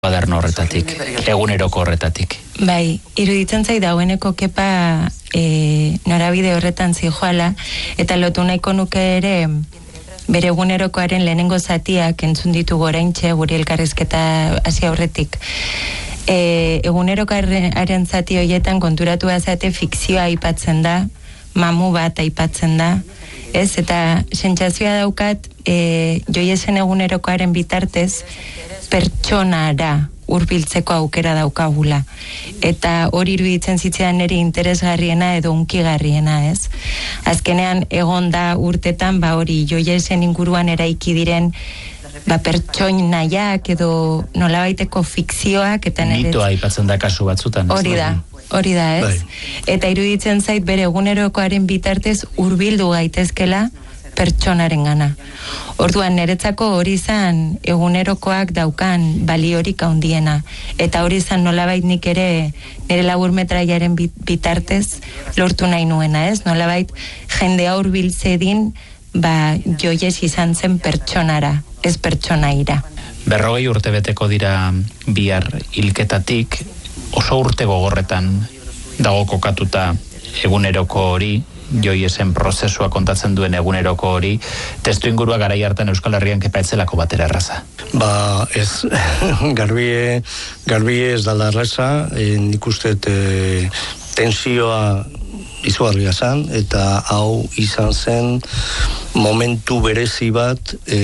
Baderno horretatik, eguneroko horretatik. Bai, iruditzen zait dagoeneko Kepa norabide horretan zijoala, eta lotu nahiko nuke ere bere egunerokoaren lehenengo zatiak entzun ditugu oraintxe guri elkarrizketa hasi aurretik. Egunerokoaren zati horietan konturatu azate fikzioa aipatzen da, mamu bat aipatzen da, ez? Eta sentsazioa daukat Joiesen egunerokoaren bitartez pertsonara hurbiltzeko aukera daukagula. Eta hori iruditzen zitzaidan niri interesgarriena edo hunkigarriena, ez? Azkenean egon da urtetan, hori Joiesen inguruan eraiki diren pertsonaiak edo nolabaiteko fikzioak eta mitoa aipatzen da kasu batzutan. Hori da, ez? Bai. Eta iruditzen zait bere egunerokoaren bitartez hurbildu gaitezkela pertsonaren gana. Orduan, niretzako hori izan egunerokoak daukan baliorik handiena. Eta hori izan nolabait nik ere nire laburmetraiaren bitartez lortu nahi nuena, ez? Nolabait jendea hurbiltzedin Joies izan zen pertsonara, ez pertsonaira. 40 urte beteko dira bihar hilketatik, oso urte gogorretan dago kokatuta eguneroko hori, Joiesen prozesua kontatzen duen eguneroko hori, testu ingurua garai hartan Euskal Herrian Kepa etzelako batera erraza. Ez, garbi ez dala erraza, nik uste tensioa izugarria zen, eta hau izan zen momentu berezi bat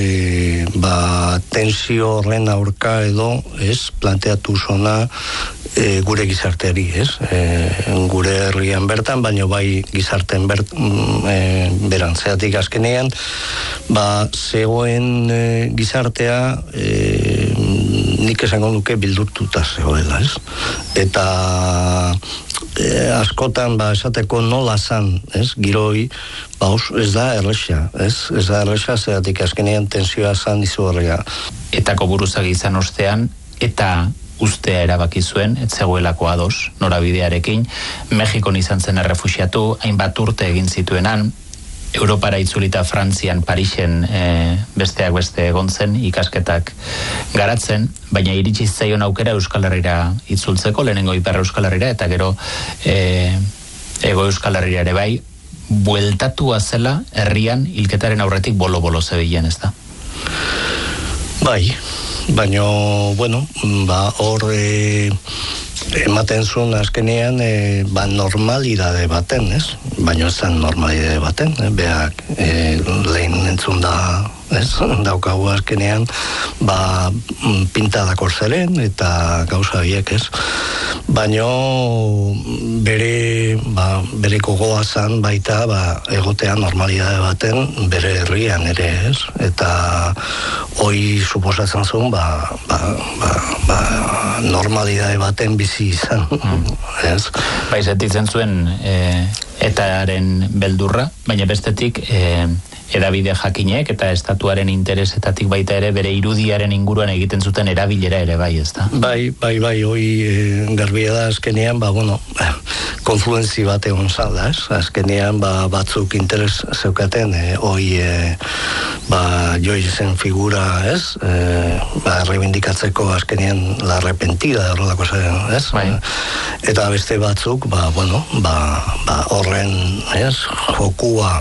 tensio horren aurka edo, ez, planteatu zona gure gizarteari, ez? Gure herrian bertan, baina bai gizarten berantzeatik azkenean, zegoen gizartea nik esango nuke bildurtuta zegoela, ez? Eta askotan esateko nola zan, ez? Giroi, ez da erresa, ez? Ez da erresa, zeratik azkenean tensioa zan izugarria. Etako buruzagi izan ostean, eta ustea erabaki zuen, ez zegoelako ados, norabidearekin, Mexikon izan zen errefuxiatu, hainbat urte egin zituenan, Europara itzulita Frantzian, Parisen besteak beste egon zen, ikasketak garatzen, baina iritsi zaion aukera Euskal Herrira itzultzeko, lehenengo Ipar Euskal Herrira, eta gero Ego Euskal Herrira ere bai, bueltatua zela herrian hilketaren aurretik bolo-bolo zebilen, ez da? Bai, baina, hor ematen zuen azkenean normalidade baten, ez? Baina ez zen normalidade baten, beak lehen entzun da, ez? Daukagu azkenean pintadako zeren eta gauza biek, ez? Baina bere gogoa zan baita egotea normalidade baten bere herrian ere, ez? Eta hoi suposatzen zuen normalidade baten bizi izan, ez? Sentitzen zuen etaren beldurra, baina bestetik edabide jakinek eta estatuaren interesetatik baita ere bere irudiaren inguruan egiten zuten erabilera ere bai, ez da? Bai, hoi garbia da azkenean, konfluenzi bat egon zalda, ez? Azkenean batzuk interes zeukaten, hoi Joiesen figura, ez? Reivindikatzeko azkenean la arrepentida, horrelako zen, ez? Eta beste batzuk, horren, ez? Jokua,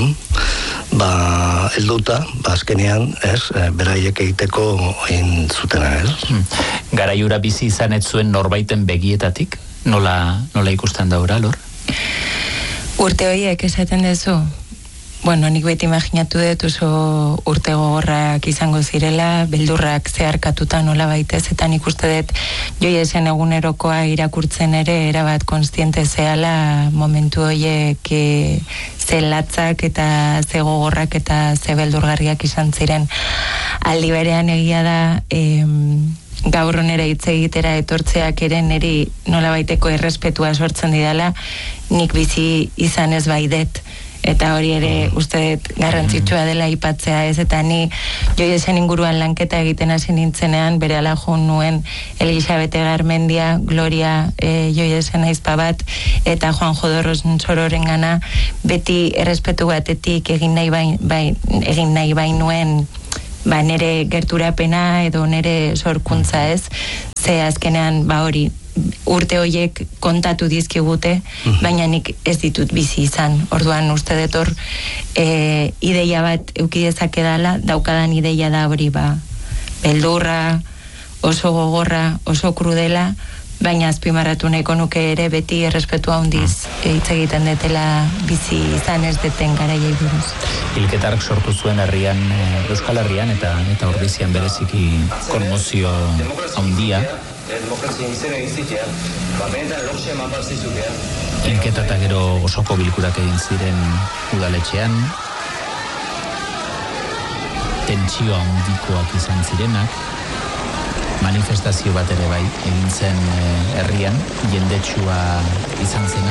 helduta, azkenean, ez, beraiek egiteko egin zutena, ez? Garaiura bizi izan ez zuen norbaiten begietatik? Nola ikusten daura, Lor? Urte horiek esaten dezu? Nik beti imaginatu dut oso urte gogorrak izango zirela, beldurrak zeharkatuta nola baitez, eta nik uste dut Joiesen egunerokoa irakurtzen ere erabat konstiente zehala momentu horiek ze latzak eta ze gogorrak eta ze beldurgarriak izan ziren. Aldi berean egia da gaur onera hitz egitera etortzeak ere niri nola baiteko errespetua sortzen didala, nik bizi izan ez baidet. Eta hori ere uste garrantzitsua dela aipatzea, ez? Eta ni Joiesen inguruan lanketa egiten hasi nintzenean, berehala joan nuen Elisabete Garmendia, Gloria Joiesen aizpa bat, eta Juan Jodorros Sororengana beti errespetu batetik egin nahi bai nuen nere gerturapena edo nere sorkuntza ez, ze azkenean hori urte horiek kontatu dizkigute, baina nik ez ditut bizi izan. Orduan uste dut hor ideia bat eukidezak edala, daukadan ideia da hori beldurra, oso gogorra, oso krudela, baina azpimarratu nahiko nuke ere beti errespetua handiz hitz egiten detela bizi izan ez deten garaiei buruz. Hilketarrak sortu zuen herrian, Euskal Herrian eta Ordizian bereziki konmozio handia. Hilketa eta gero osoko bilkurak egin ziren udaletxean, tentsio handikoak izan zirenak, manifestazio bat ere bai egin zen herrian, jendetsua izan zena.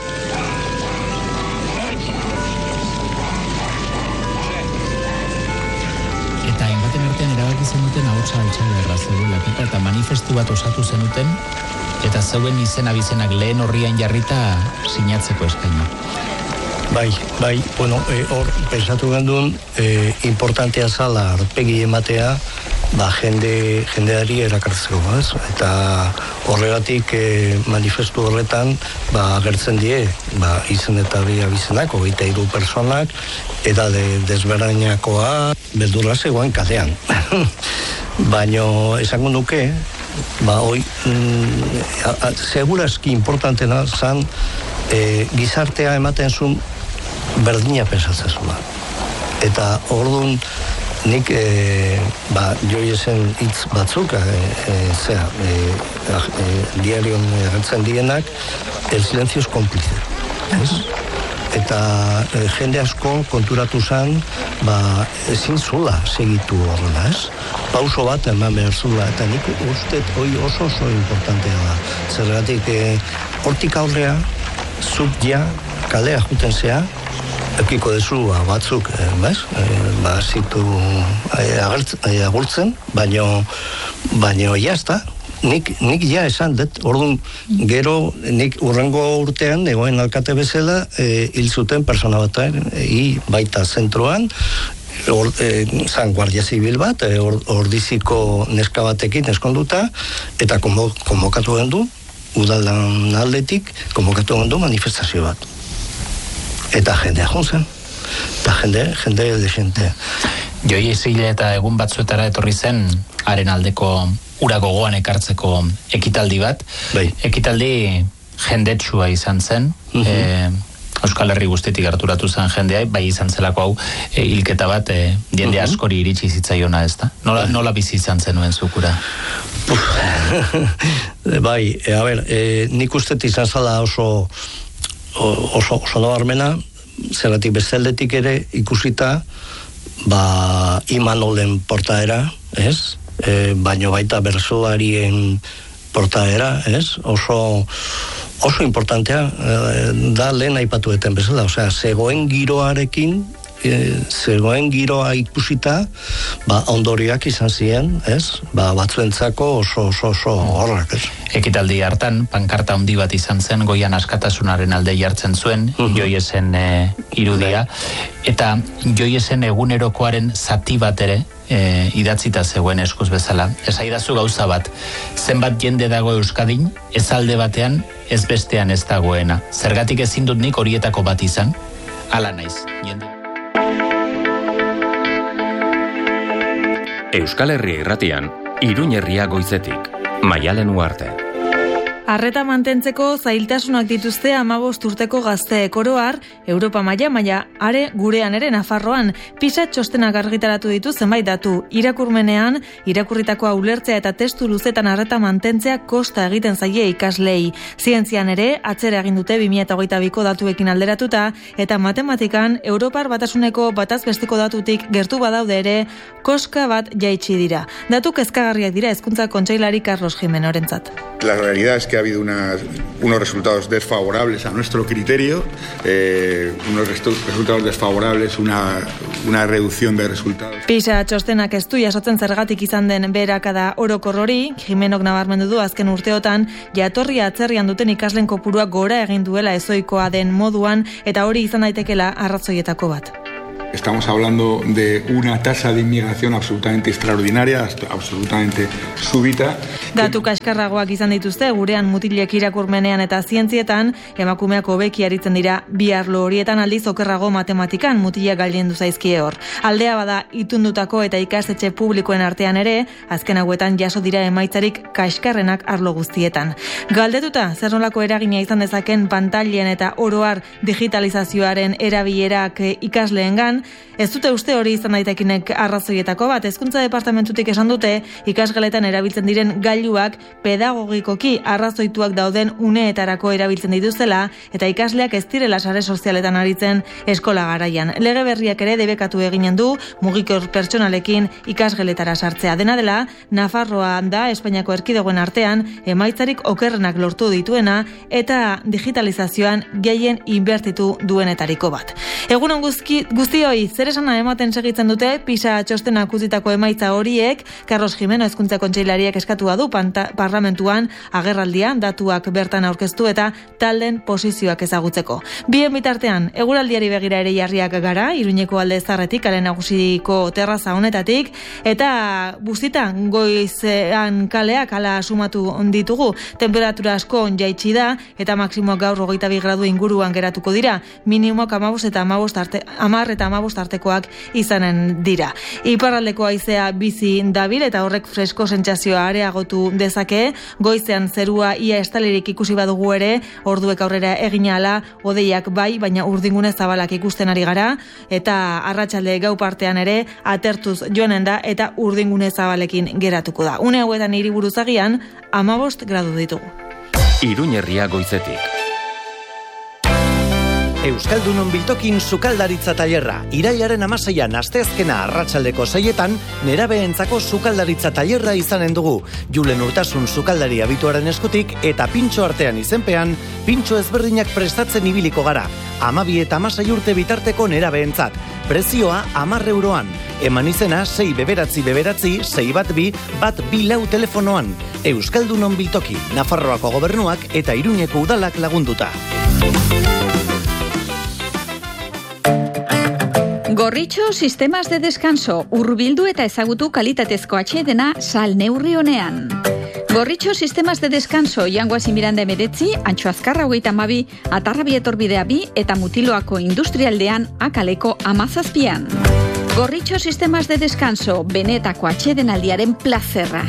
Eta hainbaten artean erabaki zenuten ahotsa altxaderra zegoela eta manifestu bat osatu zenuten eta zeuen izena-bizenak lehen horrian jarrita sinatzeko eskaini. Bai, bueno, hor pensatu gendun importantea zala arpegi ematea jendeari erakartzeko, ez? Eta horregatik manifestu horretan agertzen die, izen eta abizenak, 23 personak, eta desberainakoa beldurra zegoen kadean. Baina esango nuke, segurazki importantena zan gizartea ematen zuen berdina pensatzezula. Eta orduan nik joiesen hitz batzuk diarion agertzen dienak el silencio es cómplice, eta jende asko konturatu zen ezin zula segitu horrela, pauso bat eman behar zula, eta nik uste oso importantea da, zergatik hortik aurrea zuk ja kalea juten zea, ekiko dezu batzuk, zitu agurtzen, baino jazta, nik ja esan dut, orduan gero nik urrengo urtean egoen alkate bezala hil zuten persona bat, baita zentroan, zan guardia zibil bat, Ordiziko neska batekin eskonduta, eta konbokatu gendu, udalan aldetik, konbokatu gendu manifestazio bat. Eta jendea jontzen. Eta jende desente. Joi ezile eta egun batzuetara etorri zen, haren aldeko ura gogoan ekartzeko ekitaldi bat. Bai. Ekitaldi jendetsua izan zen, Euskal Herri guztitik gerturatu zen jendea, bai izan zelako hau hilketa bat, jende askori iritsi zitzaiona, ez da? Nola bizi izan zenuen zukura? Bai, nik usteet izan zala oso nabarmena, zeratik besteldetik ere ikusita Imanolen portaera, ez? Baino baita bertsolarien portaera, ez? Oso importantea da lehen aipatueten bezala, zegoen giroarekin, zegoen giroa ikusita, ondorioak izan ziren, ez? Batzuentzako oso horrak, ez? Ekitaldi hartan, pankarta handi bat izan zen, Goian askatasunaren alde jartzen zuen, Joiesen irudia, eta Joiesen egunerokoaren zati bat ere, idatzita zegoen eskuz bezala. Esaidazu gauza bat, zenbat jende dago Euskadin, ez alde batean, ez bestean ez dagoena. Zergatik ezin dut nik horietako bat izan? Hala naiz, jende. Euskal Herria irratian, Iruñ herria goizetik, Maialen Uarte. Arreta mantentzeko zailtasunak dituzte 15 urteko gazteek oroar, Europa maila, are gurean ere Nafarroan, PISA txostenak argitaratu ditu zenbait datu. Irakurmenean, irakurritakoa ulertzea eta testu luzetan arreta mantentzea kosta egiten zaie ikaslei. Zientzian ere, atzera egin dute 2022ko datuekin alderatuta, eta matematikan, Europar batasuneko batazbesteko datutik gertu badaude ere, koska bat jaitsi dira. Datu kezkagarriak dira Hezkuntza Kontseilari Carlos Jimenorentzat. La realidad es que ha habido unos resultados desfavorables a nuestro criterio, unos resultados desfavorables, una reducción de resultados. PISA txostenak ez du jasotzen zergatik izan den beherakada orokor hori, Jimenok nabarmendu du azken urteotan, jatorria atzerrian duten ikasleen kopurua gora egin duela ezoikoa den moduan, eta hori izan daitekela arrazoietako bat. Estamos hablando de una tasa de inmigración absolutamente extraordinaria, absolutamente súbita. Datu kaskarragoak izan dituzte, gurean mutilek irakurmenean eta zientzietan, emakumeak hobeki aritzen dira bi arlo horietan, aldiz okerrago matematikan mutilak gailendu zaizkie hor. Aldea bada itundutako eta ikastetxe publikoen artean ere, azken hauetan jaso dira emaitzarik kaskarrenak arlo guztietan. Galdetuta, zer nolako eragina izan dezaken pantailen eta oroar digitalizazioaren erabilerak ikasleengan, ez dute uste hori izan daitekinek arrazoietako bat. Hezkuntza departamentutik esan dute, ikasgeletan erabiltzen diren gailuak pedagogikoki arrazoituak dauden uneetarako erabiltzen dituztela eta ikasleak ez direla sare sozialetan aritzen eskola garaian. Lege berriak ere debekatu eginen du mugikor pertsonalekin ikasgeletara sartzea. Dena dela, Nafarroa da Espainiako erkidegoen artean emaitzarik okerrenak lortu dituena eta digitalizazioan gehien inbertitu duenetariko bat. Egunon guztioi, zer esana ematen segitzen dute PISA txostena akuzitako emaitza horiek. Carlos Jimeno Hezkuntza Kontseilariak eskatua du parlamentuan agerraldia, datuak bertan aurkeztu eta talden posizioak ezagutzeko. Bien bitartean, eguraldiari begira ere jarriak gara, Iruñeko alde zarretik, kale nagusiko terraza honetatik, eta bustitan goizean kaleak ala sumatu ditugu. Temperatura asko jaitsi da, eta maksimoak gaur 22 gradu inguruan geratuko dira. Minimoak 10 eta 15 artekoak izanen dira. Iparraldeko haizea bizi dabil eta horrek fresko sentsazioa areagotu dezake. Goizean zerua ia estalirik ikusi badugu ere, orduek aurrera egina ala, hodeiak bai, baina urdingune zabalak ikusten ari gara, eta arratsalde gau partean ere atertuz joanen da eta urdingune zabalekin geratuko da. Une hauetan hiriburuzagian 15 gradu ditugu. Iruñerria goizetik. Euskaldunon biltokin sukaldaritza tailerra. Irailaren 16an asteazkena arratsaldeko 6etan nerabeentzako sukaldaritza tailerra izanen dugu. Julen Urtasun sukaldari abituaren eskutik eta pintxo artean izenpean, pintxo ezberdinak prestatzen ibiliko gara. 12 eta 16 urte bitarteko nerabeentzat. Prezioa 10 euroan. Eman izena 6 beberatzi 612 124 telefonoan. Euskaldunon biltoki, Nafarroako gobernuak eta Iruñeko udalak lagunduta. Gorritxo sistemas de descanso, hurbildu eta ezagutu kalitatezko atsedena sal neurri honean. Gorritxo sistemas de descanso, Jangoazi Miranda 19, Antxo Azkarra 32, Atarrabi etorbidea 2 eta Mutiloako industrialdean Akaleko 17. Gorritxo sistemas de descanso, benetako atsedenaldiaren plazerra.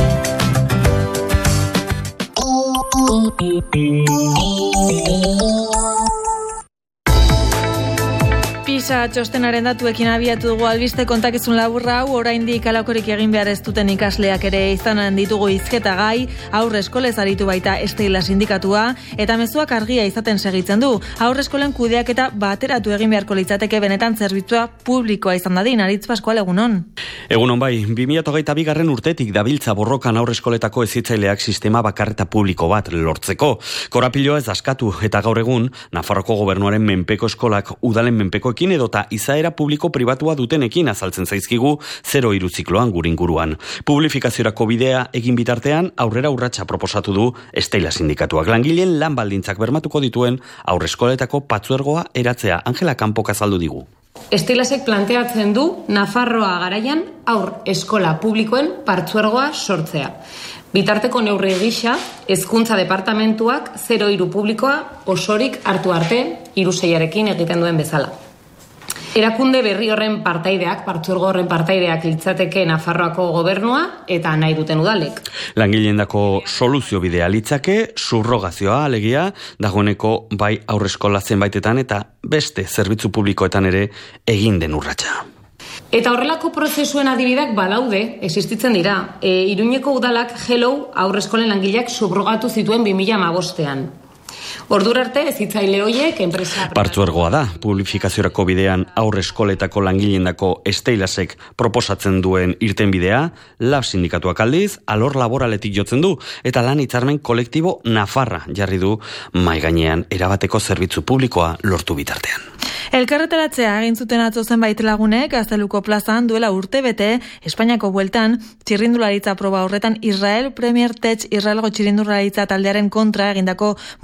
PISA txostenaren datuekin abiatu dugu albiste kontakizun laburra hau, oraindik halakorik egin behar ez duten ikasleak ere izanen ditugu hizketa gai, aurre eskolez aritu baita Esteila sindikatua, eta mezuak argia izaten segitzen du. Aurre eskolen kudeaketa bateratu egin beharko litzateke benetan zerbitzua publikoa izan dadin. Aritz Pascual, egunon. Egunon bai, 2022 urtetik dabiltza borrokan aurre eskoletako hezitzaileak sistema bakarreta publiko bat lortzeko. Korapiloa ez askatu eta gaur egun Nafarroko gobernuaren menpeko eskolak udalen menpekoekin edota izaera publiko pribatua dutenekin azaltzen zaizkigu 0-3 zikloan gure inguruan. Publifikaziorako bidea egin bitartean aurrera urratsa proposatu du Esteila sindikatuak. Langileen lan baldintzak bermatuko dituen aurre eskoletako patzuergoa eratzea. Angela Kanpok azaldu digu. Estilasek planteatzen du Nafarroa garaian aur eskola publikoen partzuergoa sortzea. Bitarteko neurri gisa, hezkuntza departamentuak 0-3 publikoa osorik hartu arte 3-6arekin egiten duen bezala. Erakunde berri horren partaideak, partzuergo horren partaideak litzateke Nafarroako gobernua eta nahi duten udalek. Langileendako soluzio bidea litzake, subrogazioa alegia, dagoeneko bai aurreskola zenbaitetan eta beste zerbitzu publikoetan ere egin den urratsa. Eta horrelako prozesuen adibideak balaude, existitzen dira. Iruñeko udalak Hello aurreskolen langileak subrogatu zituen 2015ean. Ordura arte hezitzaile horiek enpresa partzuergoa da. Publifikaziorako bidean aurre eskoletako langileendako Esteilasek proposatzen duen irtenbidea, Lab sindikatuak aldiz alor laboraletik jotzen du eta lan hitzarmen kolektibo Nafarra jarri du mahai gainean erabateko zerbitzu publikoa lortu bitartean. Elkarretaratzea egin zuten atzo zenbait lagunek Gazteluko plazan duela urtebete Espainiako bueltan txirrindularitza proba horretan Israel Premier Tech Israelgo txirrindularitza taldearen kontra egindako mobilizazio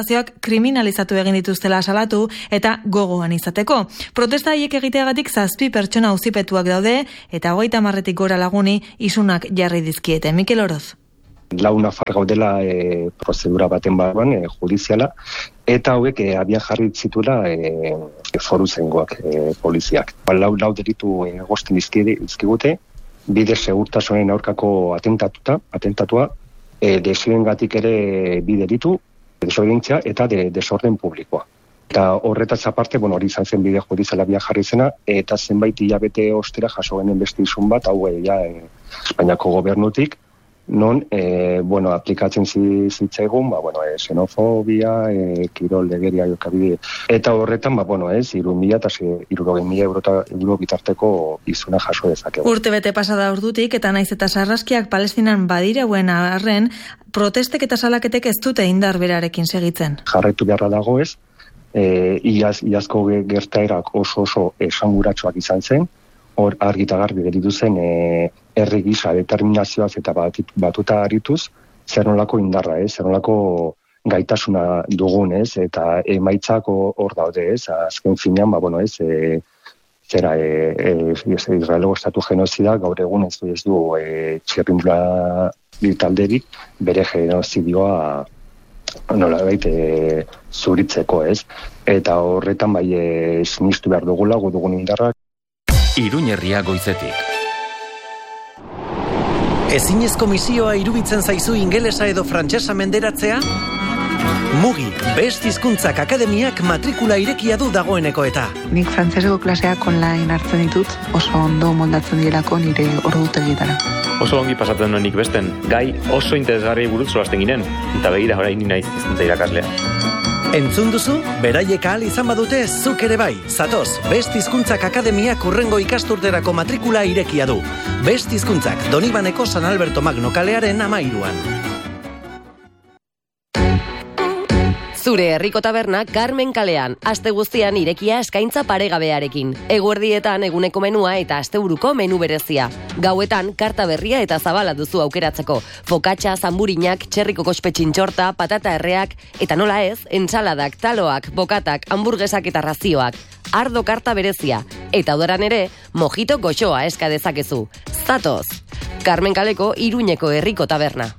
manifestazioak kriminalizatu egin dituztela salatu eta gogoan izateko. Protesta haiek egiteagatik 7 pertsona auzipetuak daude eta 30 gora laguni isunak jarri dizkiete. Mikel Oroz. Lau nafar gaudela prozedura baten barruan judiziala, eta hauek abian jarri zituela foruzengoak poliziak. Lau delitu egozten dizkigute, bide segurtasunen aurkako atentatua, desioengatik ere bi delitu, desobedientzia eta desorden publikoa. Eta horretaz aparte, hori izan zen bide judiziala abian jarri zena, eta zenbait hilabete ostera jaso genen beste izun bat, hau Espainiako gobernutik, non, aplikatzen zitzaigun, xenofobia, kirol legeria jokabide. Eta horretan, 3.000 eta 60.000 euro bitarteko izuna jaso dezakegu. Urte bete pasada ordutik, eta naiz eta sarraskiak Palestinan badirauen arren, protestek eta salaketek ez dute indar berarekin segitzen. Jarraitu beharra dago ez, iazko gertaerak oso esanguratsuak izan zen, hor argita garbi gelditu zen herri gisa determinazioaz eta batuta arituz, zer nolako indarra, zer nolako gaitasuna dugun, eta emaitzak hor daude, azken finean, Israelgo estatu genozida gaur egun ez du txirrindula talderik bere genozidioa nolabait zuritzeko, eta horretan sinistu behar dugula dugun indarrak. Iruñerria goizetik. Ezinezko misioa iruditzen zaizu ingelesa edo frantsesa menderatzea? Mugi, Best Hizkuntzak Akademiak matrikula irekia du dagoeneko eta. Nik frantseseko klaseak online hartzen ditut, oso ondo moldatzen direlako nire ordutegietara. Oso ongi pasatzen nik besten, gai oso interesgarri buruz solasten ginen, eta begira orain naiz hizkuntza irakaslea. Entzun duzu, beraiek ahal izan badute zuk ere bai. Zatoz, Best Hizkuntzak Akademiak hurrengo ikasturterako matrikula irekia du. Best Hizkuntzak, Donibaneko San Alberto Magno kalearen 13an. Zure herriko taberna Carmen kalean, aste guztian irekia eskaintza paregabearekin. Eguerdietan eguneko menua eta asteburuko menu berezia. Gauetan karta berria eta zabala duzu aukeratzeko. Fokatxa, zamburinak, txerriko kospe txintxorta, patata erreak, eta nola ez, entsaladak, taloak, bokatak, hamburguesak eta razioak. Ardo karta berezia. Eta udaran ere, mojito goxoa eska dezakezu. Zatoz! Carmen kaleko Iruñeko herriko taberna.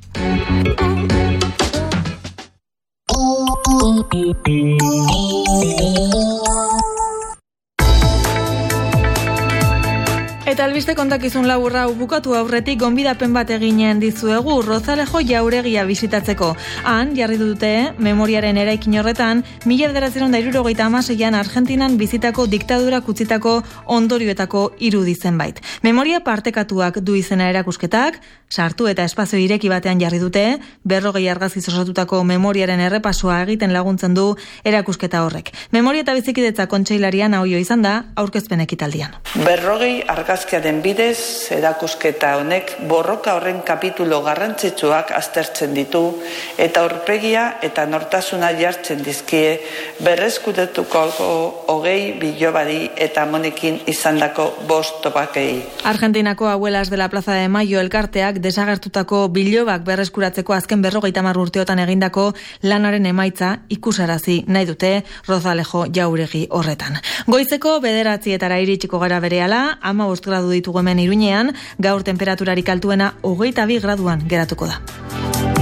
Eta albiste kontakizun laburra bukatu aurretik gonbidapen bat eginen dizuegu Rozalejo jauregia bisitatzeko. Han jarri dute memoriaren eraikin horretan 1976an Argentinan bizitako diktadurak utzitako ondorioetako irudi zenbait. Memoria partekatuak du izena erakusketak, sartu eta espazio ireki batean jarri dute, 40 argazkiz osatutako memoriaren errepasoa egiten laguntzen du erakusketa horrek. Memoria eta bizikidetza kontseilarian ahoio izan da aurkezpen ekitaldian. 40 argazkiaren bidez, erakusketa honek borroka horren kapitulo garrantzitsuak aztertzen ditu eta aurpegia eta nortasuna jartzen dizkie berreskuretuko 20 bilobari eta monekin izandako 5 topakei. Argentinako Abuelas de la Plaza de Mayo elkarteak desagertutako bilobak berreskuratzeko azken 50 urteotan egindako lanaren emaitza ikusarazi nahi dute Rozalejo jauregi horretan. Goizeko 9:00 iritsiko gara berehala, 15 gradu ditugu hemen Iruñean, gaur temperaturarik altuena 22 graduan geratuko da.